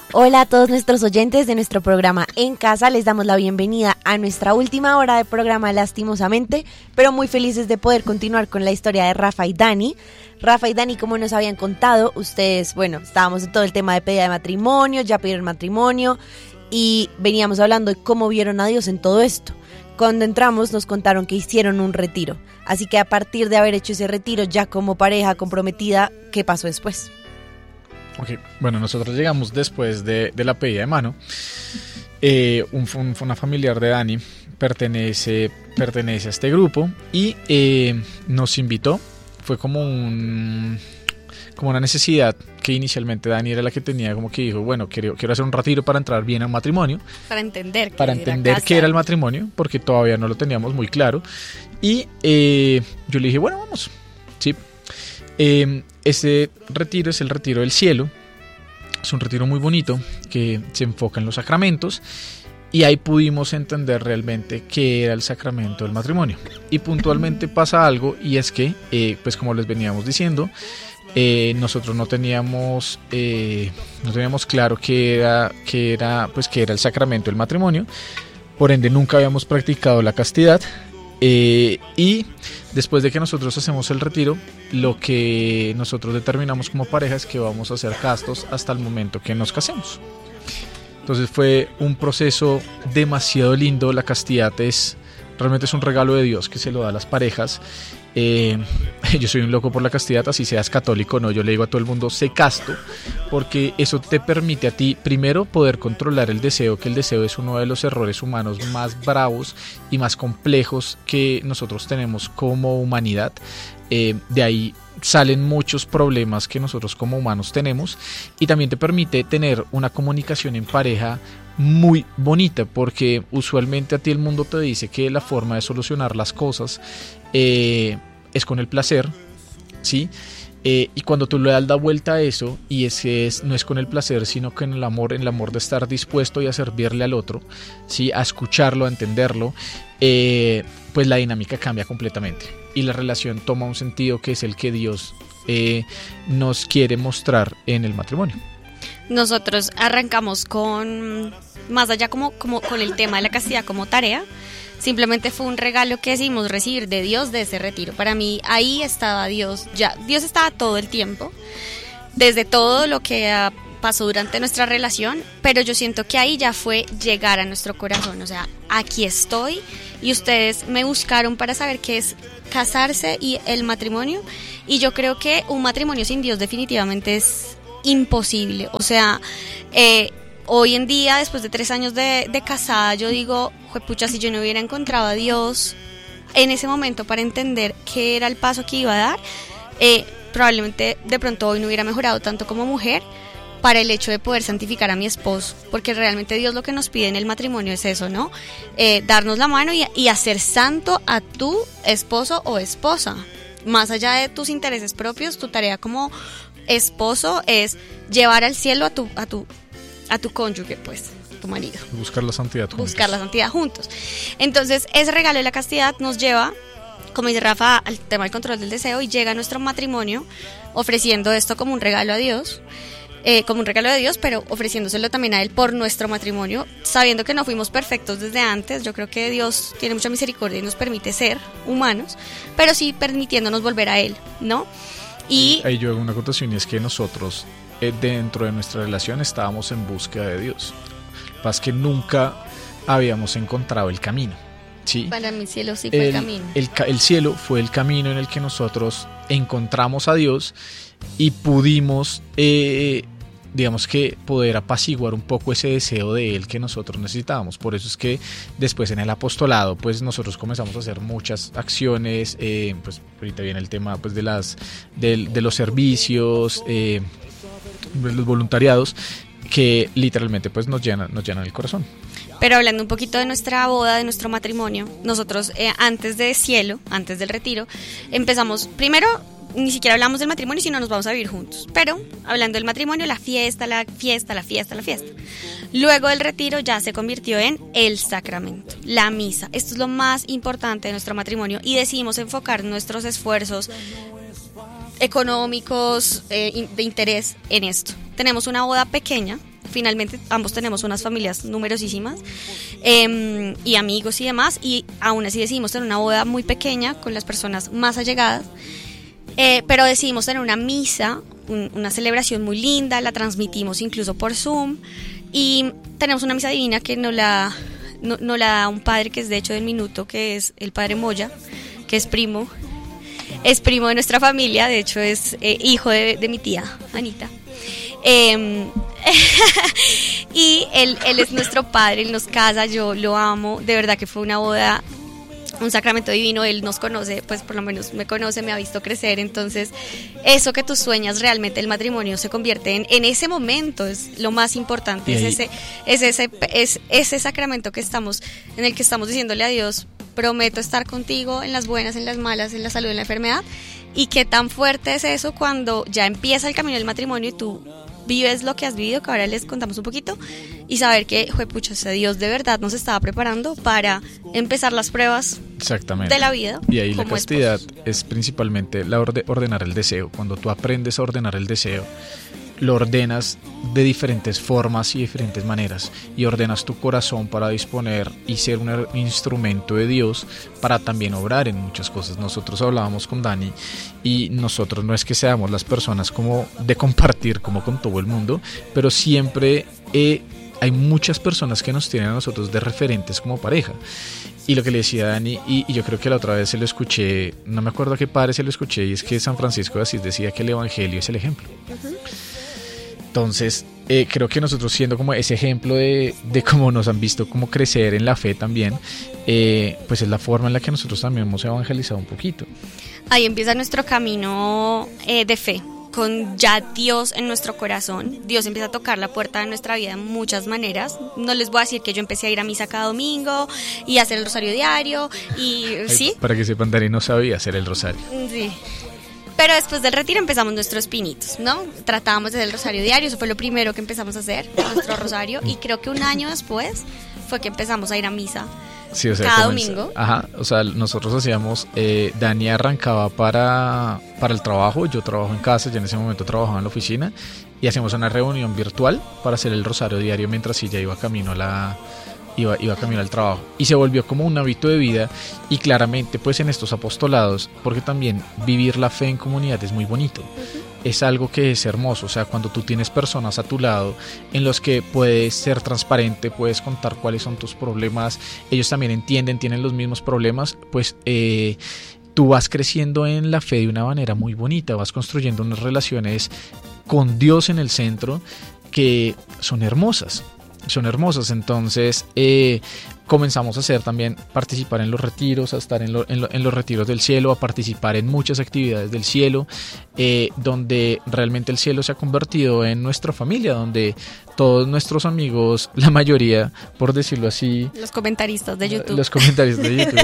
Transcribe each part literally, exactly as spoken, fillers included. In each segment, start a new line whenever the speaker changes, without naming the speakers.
Hola a todos nuestros oyentes de nuestro programa En Casa, les damos la bienvenida a nuestra última hora de programa lastimosamente, pero muy felices de poder continuar con la historia de Rafa y Dani. Rafa y Dani, como nos habían contado, ustedes, bueno, estábamos en todo el tema de pedida de matrimonio, ya pidieron matrimonio y veníamos hablando de cómo vieron a Dios en todo esto. Cuando entramos nos contaron que hicieron un retiro, así que a partir de haber hecho ese retiro ya como pareja comprometida, ¿qué pasó después?
Ok, bueno, nosotros llegamos después de, de la pedida de mano. Eh, un, un, una familiar de Dani pertenece, pertenece a este grupo y eh, nos invitó. Fue como un como una necesidad que inicialmente Dani era la que tenía, como que dijo, bueno, quiero, quiero hacer un retiro para entrar bien a un matrimonio.
Para entender qué
Para
era
entender
casa.
qué era el matrimonio, porque todavía no lo teníamos muy claro. Y eh, yo le dije, bueno, vamos, sí. Eh, este retiro es el retiro del cielo. Es un retiro muy bonito que se enfoca en los sacramentos y ahí pudimos entender realmente qué era el sacramento del matrimonio. Y puntualmente pasa algo y es que, eh, pues como les veníamos diciendo, eh, nosotros no teníamos eh, no teníamos claro qué era, qué era, pues qué era el sacramento del matrimonio. Por ende nunca habíamos practicado la castidad. Eh, y después de que nosotros hacemos el retiro, lo que nosotros determinamos como pareja es que vamos a ser castos hasta el momento que nos casemos. Entonces fue un proceso demasiado lindo. La castidad es realmente es un regalo de Dios que se lo da a las parejas. Eh, yo soy un loco por la castidad, así seas católico o no, yo le digo a todo el mundo, sé casto, porque eso te permite a ti, primero, poder controlar el deseo, que el deseo es uno de los errores humanos más bravos y más complejos que nosotros tenemos como humanidad. Eh, de ahí salen muchos problemas que nosotros como humanos tenemos, y también te permite tener una comunicación en pareja muy bonita, porque usualmente a ti el mundo te dice que la forma de solucionar las cosas eh, es con el placer, ¿sí? Eh, y cuando tú le das la vuelta a eso, y ese es, no es con el placer, sino con el amor, el amor de estar dispuesto y a servirle al otro, ¿sí? A escucharlo, a entenderlo, eh, pues la dinámica cambia completamente y la relación toma un sentido que es el que Dios eh, nos quiere mostrar en el matrimonio.
Nosotros arrancamos con, más allá como, como con el tema de la castidad como tarea, simplemente fue un regalo que decidimos recibir de Dios de ese retiro. Para mí ahí estaba Dios, ya Dios estaba todo el tiempo, desde todo lo que uh, pasó durante nuestra relación, pero yo siento que ahí ya fue llegar a nuestro corazón, o sea, aquí estoy y ustedes me buscaron para saber qué es casarse y el matrimonio, y yo creo que un matrimonio sin Dios definitivamente es imposible. O sea, eh, hoy en día, después de tres años de, de casada, yo digo, juepucha, si yo no hubiera encontrado a Dios en ese momento para entender qué era el paso que iba a dar, eh, probablemente de pronto hoy no hubiera mejorado tanto como mujer para el hecho de poder santificar a mi esposo, porque realmente Dios lo que nos pide en el matrimonio es eso, ¿no? Eh, darnos la mano y, y hacer santo a tu esposo o esposa. Más allá de tus intereses propios, tu tarea como esposo es llevar al cielo a tu a tu a tu cónyuge, pues, tu marido.
Buscar la santidad juntos.
Buscar la santidad juntos. Entonces, ese regalo de la castidad nos lleva, como dice Rafa, al tema del control del deseo, y llega a nuestro matrimonio ofreciendo esto como un regalo a Dios, eh, como un regalo de Dios, pero ofreciéndoselo también a Él por nuestro matrimonio, sabiendo que no fuimos perfectos desde antes. Yo creo que Dios tiene mucha misericordia y nos permite ser humanos, pero sí permitiéndonos volver a Él, ¿no? Y
ahí yo hago una acotación, y es que nosotros eh, dentro de nuestra relación estábamos en búsqueda de Dios. Lo que pasa es que nunca habíamos encontrado el camino, ¿sí?
Para mi cielo sí fue el, el camino.
El, el cielo fue el camino en el que nosotros encontramos a Dios y pudimos, eh, digamos que, poder apaciguar un poco ese deseo de Él que nosotros necesitábamos. Por eso es que después en el apostolado, pues nosotros comenzamos a hacer muchas acciones, eh, pues ahorita viene el tema pues de las de, de los servicios, eh, de los voluntariados, que literalmente pues nos llenan, nos llenan el corazón.
Pero hablando un poquito de nuestra boda, de nuestro matrimonio, nosotros eh, antes de cielo, antes del retiro, empezamos primero. Ni siquiera hablamos del matrimonio, sino nos vamos a vivir juntos. Pero hablando del matrimonio, la fiesta, la fiesta, la fiesta, la fiesta. Luego del retiro ya se convirtió en el sacramento, la misa. Esto es lo más importante de nuestro matrimonio y decidimos enfocar nuestros esfuerzos económicos, eh, de interés en esto. Tenemos una boda pequeña, finalmente ambos tenemos unas familias numerosísimas eh, y amigos y demás, y aún así decidimos tener una boda muy pequeña con las personas más allegadas, eh, pero decidimos tener una misa, un, una celebración muy linda, la transmitimos incluso por Zoom, y tenemos una misa divina que nos la, no, nos la da un padre que es de hecho del minuto, que es el padre Moya, que es primo, es primo de nuestra familia, de hecho es eh, hijo de, de mi tía Anita. Eh, y él, él es nuestro padre, él nos casa, yo lo amo, de verdad que fue una boda, un sacramento divino. Él nos conoce, pues por lo menos me conoce, me ha visto crecer, entonces eso que tú sueñas realmente, el matrimonio se convierte en, en ese momento, es lo más importante, es ese, es ese, es ese sacramento que estamos, en el que estamos diciéndole a Dios, prometo estar contigo en las buenas, en las malas, en la salud, en la enfermedad. Y qué tan fuerte es eso cuando ya empieza el camino del matrimonio y tú vives lo que has vivido, que ahora les contamos un poquito, y saber que, juepucha, o sea, Dios de verdad nos estaba preparando para empezar las pruebas
Exactamente.
de la vida.
Y ahí la castidad
esposos.
Es principalmente la orde, ordenar el deseo. Cuando tú aprendes a ordenar el deseo, lo ordenas de diferentes formas y diferentes maneras, y ordenas tu corazón para disponer y ser un instrumento de Dios para también obrar en muchas cosas. Nosotros hablábamos con Dani y nosotros no es que seamos las personas como de compartir como con todo el mundo, pero siempre eh, hay muchas personas que nos tienen a nosotros de referentes como pareja. Y lo que le decía a Dani, y, y yo creo que la otra vez se lo escuché, no me acuerdo a qué padre se lo escuché, y es que San Francisco de Asís decía que el evangelio es el ejemplo. Uh-huh. Entonces, eh, creo que nosotros siendo como ese ejemplo de, de cómo nos han visto como crecer en la fe también, eh, pues es la forma en la que nosotros también hemos evangelizado un poquito.
Ahí empieza nuestro camino eh, de fe, con ya Dios en nuestro corazón. Dios empieza a tocar la puerta de nuestra vida de muchas maneras. No les voy a decir que yo empecé a ir a misa cada domingo y a hacer el rosario diario, y
Ay,
¿sí?
Para que sepan, Dani no sabía hacer el rosario.
Sí. Pero después del retiro empezamos nuestros pinitos, ¿no? Tratábamos de hacer el rosario diario, eso fue lo primero que empezamos a hacer, nuestro rosario, y creo que un año después fue que empezamos a ir a misa.
Sí, o sea,
cada
comenza,
domingo.
Ajá, o sea, nosotros hacíamos, eh, Dani arrancaba para, para el trabajo, yo trabajo en casa, ya en ese momento trabajaba en la oficina, y hacíamos una reunión virtual para hacer el rosario diario mientras ella iba camino a la... Iba, iba camino al trabajo, y se volvió como un hábito de vida. Y claramente pues en estos apostolados, porque también vivir la fe en comunidad es muy bonito, uh-huh. Es algo que es hermoso, o sea, cuando tú tienes personas a tu lado en los que puedes ser transparente, puedes contar cuáles son tus problemas, ellos también entienden, tienen los mismos problemas, pues eh, tú vas creciendo en la fe de una manera muy bonita, vas construyendo unas relaciones con Dios en el centro que son hermosas. Son hermosas, entonces eh, comenzamos a hacer también, participar en los retiros, a estar en, lo, en, lo, en los retiros del cielo, a participar en muchas actividades del cielo, eh, donde realmente el cielo se ha convertido en nuestra familia, donde todos nuestros amigos, la mayoría, por decirlo así,
los comentaristas de YouTube,
los comentaristas de YouTube,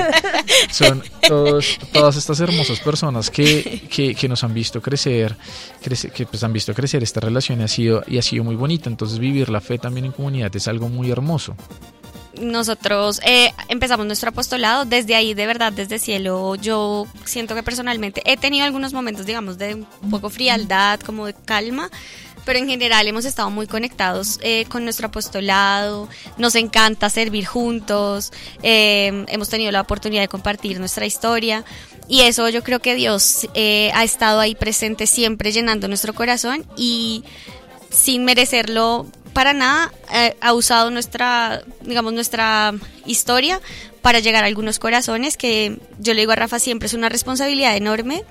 son todos, todas estas hermosas personas que, que, que nos han visto crecer, crecer que pues han visto crecer esta relación y ha sido, y ha sido muy bonita. Entonces vivir la fe también en comunidad es algo muy hermoso.
Nosotros eh, empezamos nuestro apostolado desde ahí, de verdad, desde cielo. Yo siento que personalmente he tenido algunos momentos, digamos, de un poco frialdad, como de calma, pero en general hemos estado muy conectados eh, con nuestro apostolado. Nos encanta servir juntos, eh, hemos tenido la oportunidad de compartir nuestra historia, y eso yo creo que Dios eh, ha estado ahí presente siempre, llenando nuestro corazón, y sin merecerlo para nada, eh, ha usado nuestra, digamos, nuestra historia para llegar a algunos corazones, que yo le digo a Rafa, siempre es una responsabilidad enorme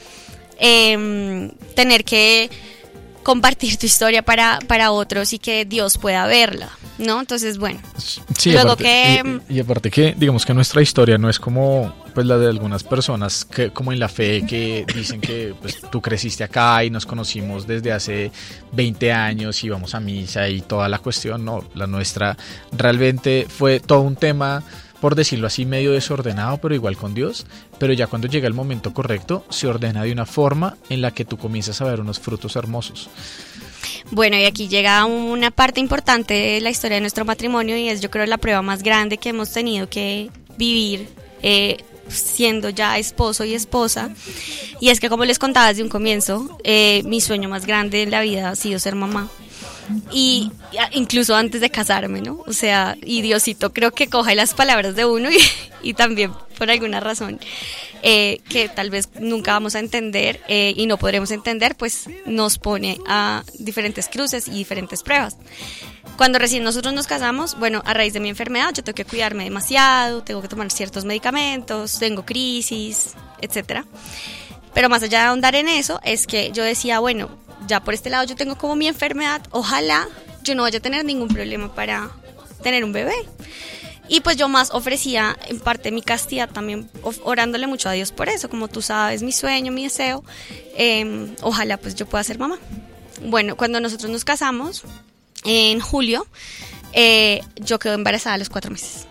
eh, tener que compartir tu historia para, para otros y que Dios pueda verla, ¿no? Entonces, bueno,
sí,
luego
aparte,
que...
Y, y aparte que, digamos que nuestra historia no es como pues la de algunas personas que como en la fe que dicen que pues tú creciste acá y nos conocimos desde hace veinte años y vamos a misa y toda la cuestión. No, la nuestra realmente fue todo un tema, por decirlo así, medio desordenado, pero igual con Dios, pero ya cuando llega el momento correcto se ordena de una forma en la que tú comienzas a ver unos frutos hermosos.
Bueno, y aquí llega una parte importante de la historia de nuestro matrimonio, y es, yo creo, la prueba más grande que hemos tenido que vivir eh, siendo ya esposo y esposa, y es que, como les contaba desde un comienzo, eh, mi sueño más grande en la vida ha sido ser mamá. y incluso antes de casarme, ¿no? O sea, y Diosito creo que coge las palabras de uno y, y también por alguna razón eh, que tal vez nunca vamos a entender eh, y no podremos entender, pues nos pone a diferentes cruces y diferentes pruebas. Cuando recién nosotros nos casamos, bueno, a raíz de mi enfermedad yo tengo que cuidarme demasiado, tengo que tomar ciertos medicamentos, tengo crisis, etcétera. Pero más allá de ahondar en eso, es que yo decía, bueno, ya por este lado yo tengo como mi enfermedad, ojalá yo no vaya a tener ningún problema para tener un bebé. Y pues yo más ofrecía en parte mi castidad también, orándole mucho a Dios por eso, como tú sabes, mi sueño, mi deseo, eh, ojalá pues yo pueda ser mamá. Bueno, cuando nosotros nos casamos, en julio, eh, yo quedé embarazada a los cuatro meses.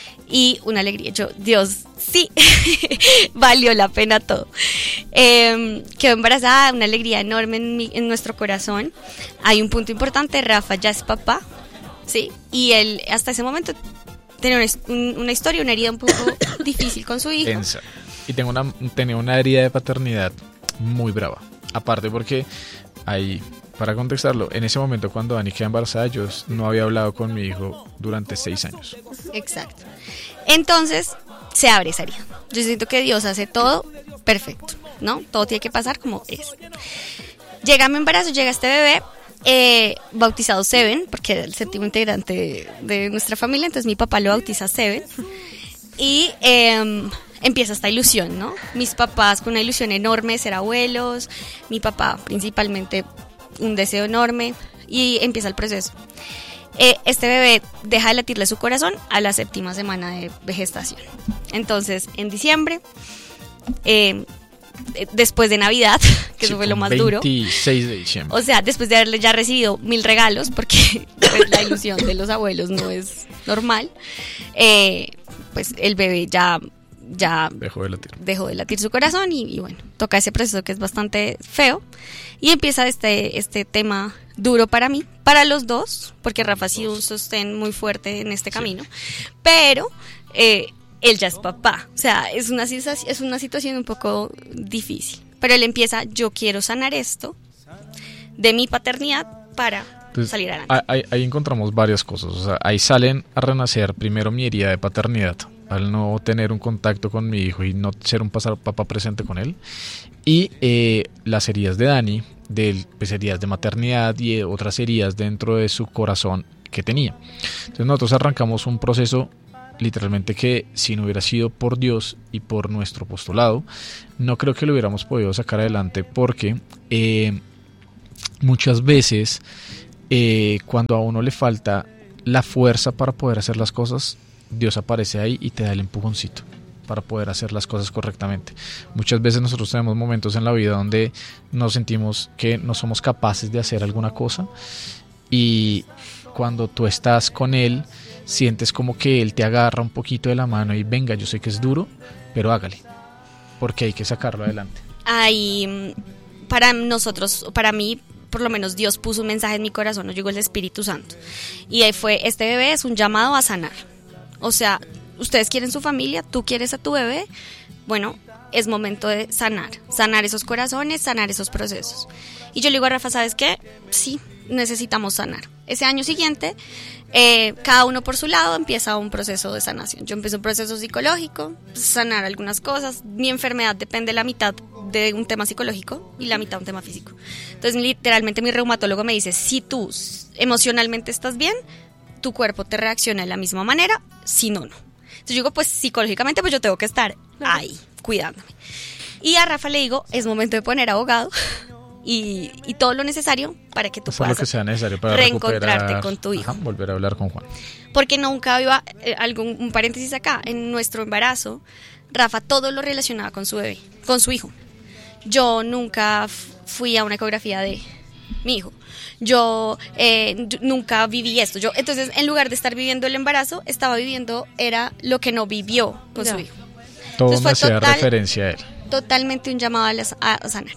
Y una alegría, yo, Dios, sí, valió la pena todo. Eh, quedó embarazada, una alegría enorme en, mi, en nuestro corazón. Hay un punto importante, Rafa ya es papá, sí, y él hasta ese momento tenía una, una historia, una herida un poco difícil con su hijo.
Tensa. Y tengo una, tenía una herida de paternidad muy brava. Aparte porque hay, para contextarlo, en ese momento cuando Dani queda embarazada, yo no había hablado con mi hijo durante seis años.
Exacto. Entonces se abre esa herida. Yo siento que Dios hace todo perfecto, ¿no? Todo tiene que pasar como es. Llega mi embarazo, llega este bebé, eh, bautizado Seven, porque era el séptimo integrante de, de nuestra familia, entonces mi papá lo bautiza Seven. Y eh, empieza esta ilusión, ¿no? Mis papás con una ilusión enorme de ser abuelos, mi papá principalmente un deseo enorme, y empieza el proceso. Eh, este bebé deja de latirle su corazón a la séptima semana de, de gestación. Entonces, en diciembre, eh, después de Navidad, que sí, eso fue lo más duro.
veintiséis de diciembre.
O sea, después de haberle ya recibido mil regalos, porque pues, la ilusión de los abuelos no es normal, eh, pues el bebé ya... ya
dejó de latir,
dejó de latir su corazón y, y bueno, toca ese proceso que es bastante feo y empieza este, este tema duro para mí, para los dos, porque Rafa ha sido un sostén muy fuerte en este camino, sí. Pero eh, él ya es papá, o sea, es una, es una situación un poco difícil, pero él empieza, yo quiero sanar esto de mi paternidad para Entonces, salir adelante.
Ahí, ahí encontramos varias cosas, o sea, ahí salen a renacer primero mi herida de paternidad, al no tener un contacto con mi hijo y no ser un papá presente con él, y eh, las heridas de Dani, de, pues, heridas de maternidad y otras heridas dentro de su corazón que tenía. Entonces nosotros arrancamos un proceso literalmente que si no hubiera sido por Dios y por nuestro apostolado, no creo que lo hubiéramos podido sacar adelante, porque eh, muchas veces eh, cuando a uno le falta la fuerza para poder hacer las cosas, Dios aparece ahí y te da el empujoncito para poder hacer las cosas correctamente. Muchas veces nosotros tenemos momentos en la vida donde nos sentimos que no somos capaces de hacer alguna cosa, y cuando tú estás con Él, sientes como que Él te agarra un poquito de la mano y venga, yo sé que es duro, pero hágale, porque hay que sacarlo adelante.
Ahí, para nosotros, para mí, por lo menos Dios puso un mensaje en mi corazón, nos llegó el Espíritu Santo, y ahí fue, este bebé es un llamado a sanar. O sea, ustedes quieren su familia, tú quieres a tu bebé, bueno, es momento de sanar, sanar esos corazones, sanar esos procesos. Y yo le digo a Rafa, ¿sabes qué? Sí, necesitamos sanar. Ese año siguiente, eh, cada uno por su lado empieza un proceso de sanación. Yo empiezo un proceso psicológico, sanar algunas cosas. Mi enfermedad depende la mitad de un tema psicológico y la mitad de un tema físico. Entonces, literalmente mi reumatólogo me dice, si tú emocionalmente estás bien, tu cuerpo te reacciona de la misma manera, si no, no. Entonces yo digo, pues psicológicamente pues yo tengo que estar ahí, cuidándome. Y a Rafa le digo, es momento de poner abogado y, y todo lo necesario para que tú
Hacer
puedas
lo que sea necesario para
reencontrarte
recuperar,
con tu hijo.
Ajá, volver a hablar con Juan.
Porque nunca iba, eh, algún, un paréntesis acá, en nuestro embarazo, Rafa todo lo relacionaba con su bebé, con su hijo. Yo nunca f- fui a una ecografía de mi hijo. Yo eh, nunca viví esto. Yo, entonces, en lugar de estar viviendo el embarazo, estaba viviendo, era lo que no vivió con no. su hijo.
Todo
entonces,
me hacía
total,
referencia a él.
Totalmente un llamado a, las, a sanar.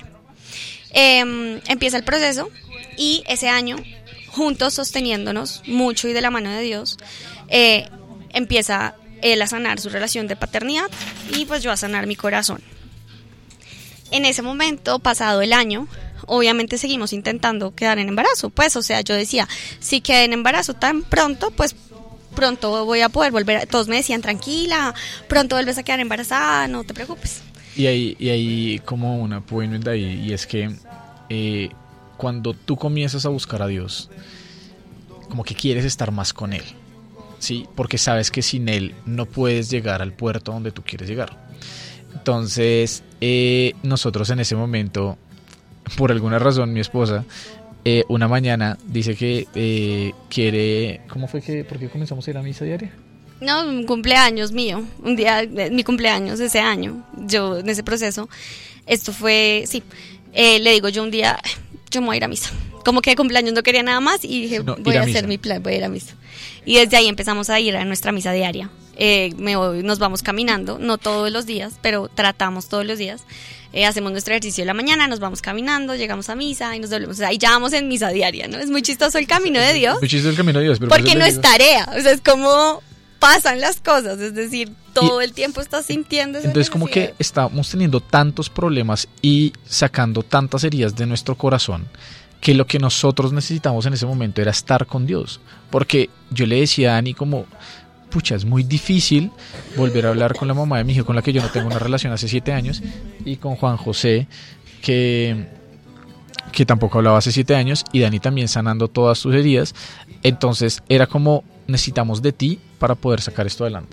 Eh, empieza el proceso y ese año, juntos, sosteniéndonos mucho y de la mano de Dios, eh, empieza él a sanar su relación de paternidad y pues yo a sanar mi corazón. En ese momento, pasado el año, obviamente seguimos intentando quedar en embarazo, pues, o sea, yo decía, si quedé en embarazo tan pronto, pues pronto voy a poder volver, todos me decían, tranquila, pronto vuelves a quedar embarazada, no te preocupes.
Y hay, y hay como una point de ahí, y es que eh, cuando tú comienzas a buscar a Dios, como que quieres estar más con Él, ¿sí? Porque sabes que sin Él no puedes llegar al puerto donde tú quieres llegar. Entonces, eh, nosotros en ese momento, por alguna razón, mi esposa, Eh, una mañana dice que eh, quiere... ¿Cómo fue que...? ¿Por qué comenzamos a ir a misa diaria?
No, un cumpleaños mío, un día, mi cumpleaños ese año, yo en ese proceso, esto fue, sí, eh, le digo yo un día, yo me voy a ir a misa, como que de cumpleaños no quería nada más y dije, no, voy a, a hacer mi plan, voy a ir a misa. Y desde ahí empezamos a ir a nuestra misa diaria, eh, me voy, nos vamos caminando, no todos los días, pero tratamos todos los días. Eh, hacemos nuestro ejercicio de la mañana, nos vamos caminando, llegamos a misa y nos volvemos, o sea, y ya vamos en misa diaria, ¿no? Es muy chistoso el camino de Dios.
Muy chistoso el camino de Dios. Pero
porque no es tarea, o sea, es como pasan las cosas, es decir, todo y, el tiempo estás sintiendo esa
entonces como que estamos teniendo tantos problemas y sacando tantas heridas de nuestro corazón que lo que nosotros necesitamos en ese momento era estar con Dios. Porque yo le decía a Ani como... pucha, es muy difícil volver a hablar con la mamá de mi hijo, con la que yo no tengo una relación hace siete años, y con Juan José, que, que tampoco hablaba hace siete años, y Dani también sanando todas sus heridas. Entonces era como, necesitamos de ti para poder sacar esto adelante.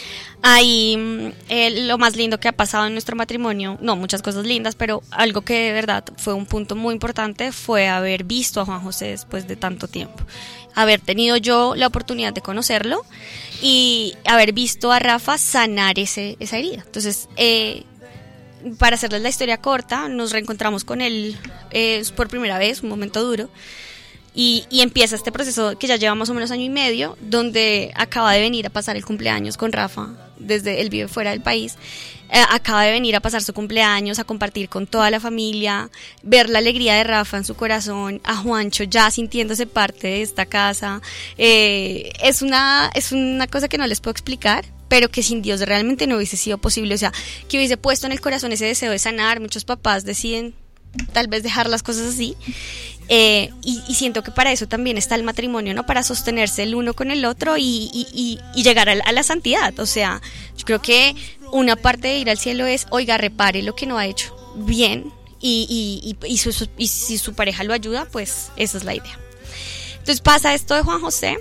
Ahí eh, lo más lindo que ha pasado en nuestro matrimonio, no, muchas cosas lindas, pero algo que de verdad fue un punto muy importante fue haber visto a Juan José después de tanto tiempo, haber tenido yo la oportunidad de conocerlo y haber visto a Rafa sanar ese, esa herida. Entonces, eh, para hacerles la historia corta, nos reencontramos con él eh, por primera vez, un momento duro. Y, y empieza este proceso que ya lleva más o menos año y medio, donde acaba de venir a pasar el cumpleaños con Rafa, desde él vive fuera del país, eh, acaba de venir a pasar su cumpleaños, a compartir con toda la familia, ver la alegría de Rafa en su corazón, a Juancho ya sintiéndose parte de esta casa, eh, es una, es una cosa que no les puedo explicar, pero que sin Dios realmente no hubiese sido posible, o sea, que hubiese puesto en el corazón ese deseo de sanar. Muchos papás deciden tal vez dejar las cosas así. Eh, y, y siento que para eso también está el matrimonio, ¿no? Para sostenerse el uno con el otro y, y, y, y llegar a, a la santidad. O sea, yo creo que una parte de ir al cielo es, oiga, repare lo que no ha hecho bien y, y, y, y, su, su, y si su pareja lo ayuda, pues esa es la idea. Entonces pasa esto de Juan José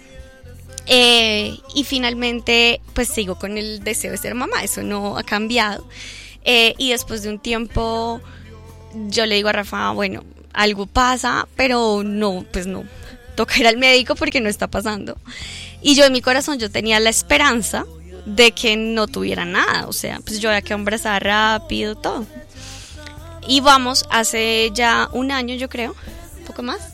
eh, y finalmente pues sigo con el deseo de ser mamá, eso no ha cambiado. Eh, y después de un tiempo yo le digo a Rafa, bueno, algo pasa, pero no, pues no, toca ir al médico porque no está pasando. Y yo en mi corazón yo tenía la esperanza de que no tuviera nada, o sea, pues yo había quedado embarazada rápido, todo. Y vamos, hace ya un año yo creo, un poco más,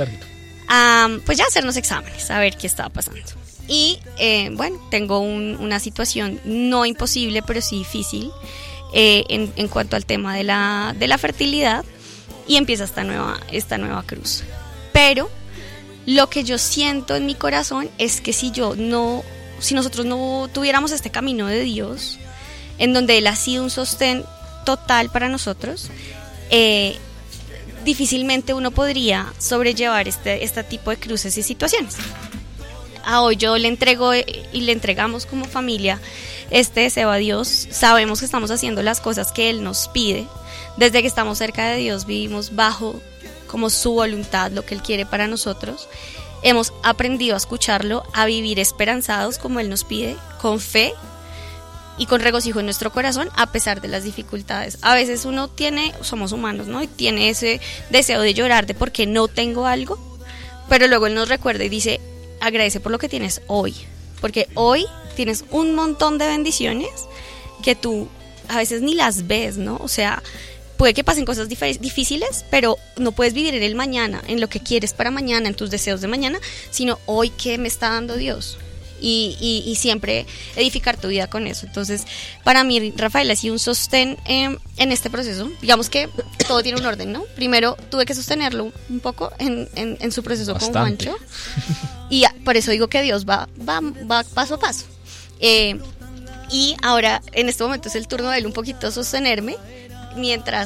um, pues ya hacernos exámenes, a ver qué estaba pasando. Y eh, bueno, tengo un, una situación no imposible, pero sí difícil eh, en, en cuanto al tema de la, de la fertilidad. Y empieza esta nueva, esta nueva cruz. Pero lo que yo siento en mi corazón es que si yo no, si nosotros no tuviéramos este camino de Dios, en donde Él ha sido un sostén total para nosotros, eh, difícilmente uno podría sobrellevar este, este tipo de cruces y situaciones. A hoy yo le entrego y le entregamos como familia este deseo a Dios. Sabemos que estamos haciendo las cosas que Él nos pide. Desde que estamos cerca de Dios vivimos bajo como su voluntad, lo que Él quiere para nosotros. Hemos aprendido a escucharlo, a vivir esperanzados como Él nos pide, con fe y con regocijo en nuestro corazón a pesar de las dificultades. A veces uno tiene, somos humanos, ¿no? Y tiene ese deseo de llorar de por qué no tengo algo, pero luego Él nos recuerda y dice, agradece por lo que tienes hoy, porque hoy tienes un montón de bendiciones que tú a veces ni las ves, ¿no? O sea, puede que pasen cosas dif- difíciles, pero no puedes vivir en el mañana, en lo que quieres para mañana, en tus deseos de mañana, sino hoy qué me está dando Dios. Y, y, y siempre edificar tu vida con eso. Entonces, para mí, Rafael ha sido un sostén eh, en este proceso. Digamos que todo tiene un orden, ¿no? Primero tuve que sostenerlo un poco en, en, en su proceso Bastante. con Juancho. Y por eso digo que Dios va, va, va paso a paso. Eh, y ahora, en este momento, es el turno de él un poquito sostenerme, mientras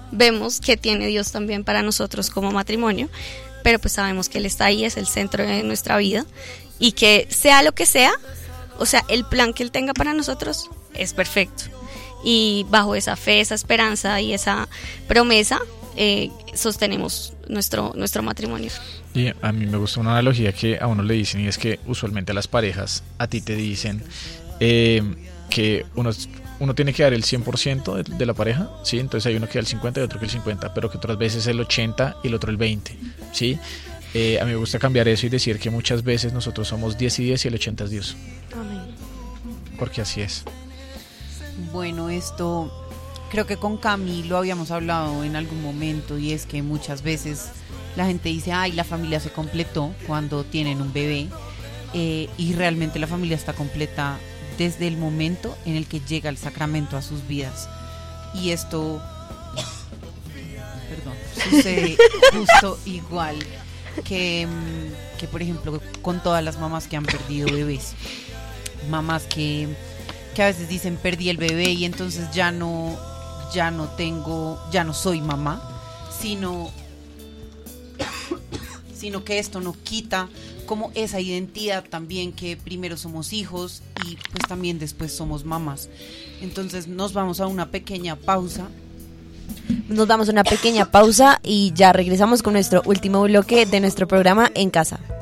vemos que tiene Dios también para nosotros como matrimonio, pero pues sabemos que Él está ahí, es el centro de nuestra vida, y que sea lo que sea, o sea, el plan que Él tenga para nosotros es perfecto. Y bajo esa fe, esa esperanza y esa promesa, eh, sostenemos nuestro, nuestro matrimonio.
Y a mí me gusta una analogía que a uno le dicen, y es que usualmente a las parejas, a ti te dicen eh, que uno, uno tiene que dar el cien por ciento de, de la pareja, ¿sí? Entonces hay uno que da el cincuenta y otro que el cincuenta, pero que otras veces el ochenta y el otro el veinte, ¿sí? Eh, a mí me gusta cambiar eso y decir que muchas veces nosotros somos diez y diez y el ochenta es Dios.
Amén.
Porque así es.
Bueno, esto creo que con Cami lo habíamos hablado en algún momento, y es que muchas veces la gente dice, ay, la familia se completó cuando tienen un bebé, eh, y realmente la familia está completa desde el momento en el que llega el sacramento a sus vidas. Y esto, perdón, sucede justo igual que, que, por ejemplo, con todas las mamás que han perdido bebés. Mamás que, que a veces dicen, perdí el bebé y entonces ya no, ya no tengo, ya no soy mamá, sino... sino que esto no quita como esa identidad también, que primero somos hijos y pues también después somos mamás. Entonces nos vamos a una pequeña pausa.
Nos damos una pequeña pausa y ya regresamos con nuestro último bloque de nuestro programa En Casa.